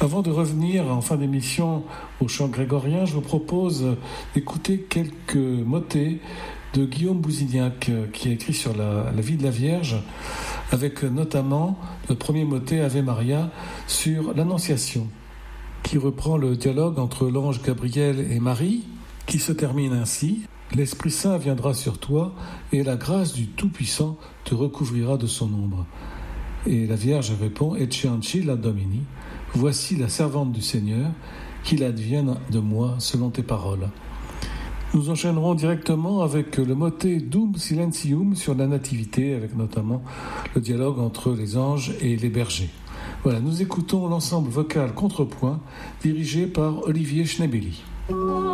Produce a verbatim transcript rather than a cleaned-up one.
Avant de revenir en fin d'émission au chant grégorien, je vous propose d'écouter quelques motets de Guillaume Bousignac qui a écrit sur la, la vie de la Vierge, avec notamment le premier motet Ave Maria sur l'Annonciation, qui reprend le dialogue entre l'ange Gabriel et Marie, qui se termine ainsi: L'Esprit Saint viendra sur toi et la grâce du Tout-Puissant te recouvrira de son ombre. Et la Vierge répond: Ecce ancilla Domini, voici la servante du Seigneur, qu'il advienne de moi selon tes paroles. Nous enchaînerons directement avec le motet Dum Silentium sur la Nativité, avec notamment le dialogue entre les anges et les bergers. Voilà, nous écoutons l'ensemble vocal Contrepoint dirigé par Olivier Schnebeli.